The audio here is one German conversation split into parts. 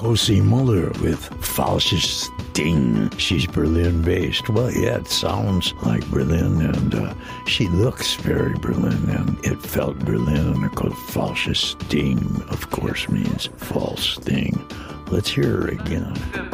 Josie Muller with Falsches Ding. She's Berlin-based. Well, yeah, it sounds like Berlin, and she looks very Berlin, and it felt Berlin. And of course, Falsches Ding, of course, means false thing. Let's hear her again.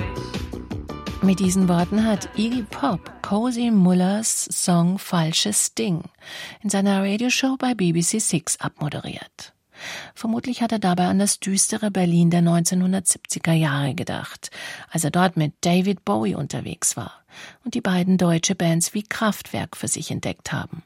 Mit diesen Worten hat Iggy Pop Josie Mullers Song Falsches Ding in seiner Radioshow bei BBC Six abmoderiert. Vermutlich hat er dabei an das düstere Berlin der 1970er Jahre gedacht, als er dort mit David Bowie unterwegs war und die beiden deutsche Bands wie Kraftwerk für sich entdeckt haben.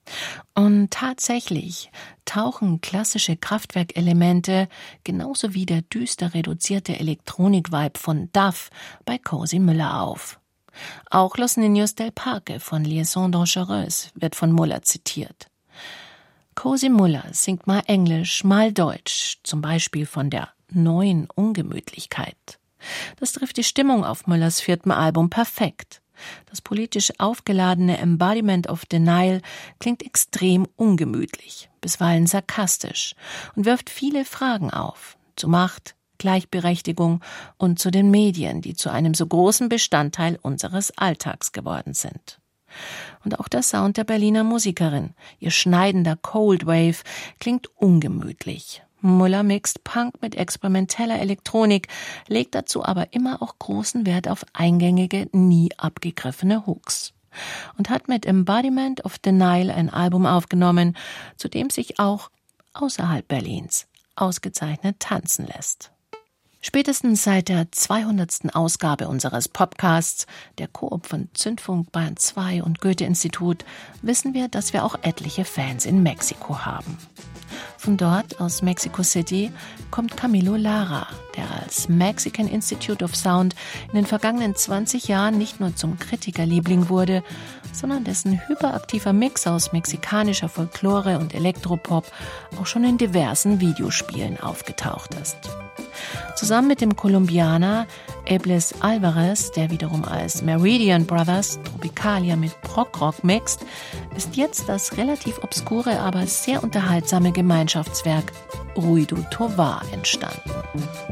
Und tatsächlich tauchen klassische Kraftwerk-Elemente genauso wie der düster reduzierte Elektronik-Vibe von Duff bei Josie Muller auf. Auch Los Niños del Parque von Liaison Dangereuse wird von Muller zitiert. Josie Muller singt mal Englisch, mal Deutsch, zum Beispiel von der neuen Ungemütlichkeit. Das trifft die Stimmung auf Mullers 4. Album perfekt. Das politisch aufgeladene Embodiment of Denial klingt extrem ungemütlich, bisweilen sarkastisch und wirft viele Fragen auf, zu Macht, Gleichberechtigung und zu den Medien, die zu einem so großen Bestandteil unseres Alltags geworden sind. Und auch der Sound der Berliner Musikerin, ihr schneidender Cold Wave, klingt ungemütlich. Muller mixt Punk mit experimenteller Elektronik, legt dazu aber immer auch großen Wert auf eingängige, nie abgegriffene Hooks. Und hat mit Embodiment of Denial ein Album aufgenommen, zu dem sich auch außerhalb Berlins ausgezeichnet tanzen lässt. Spätestens seit der 200. Ausgabe unseres Podcasts, der Koop von Zündfunk, Bayern 2 und Goethe-Institut, wissen wir, dass wir auch etliche Fans in Mexiko haben. Von dort, aus Mexico City, kommt Camilo Lara, der als Mexican Institute of Sound in den vergangenen 20 Jahren nicht nur zum Kritikerliebling wurde, sondern dessen hyperaktiver Mix aus mexikanischer Folklore und Elektropop auch schon in diversen Videospielen aufgetaucht ist. Zusammen mit dem Kolumbianer Ebles Alvarez, der wiederum als Meridian Brothers Tropicalia mit Prog-Rock mixt, ist jetzt das relativ obskure, aber sehr unterhaltsame Gemeinschaftswerk Ruido Tovar entstanden.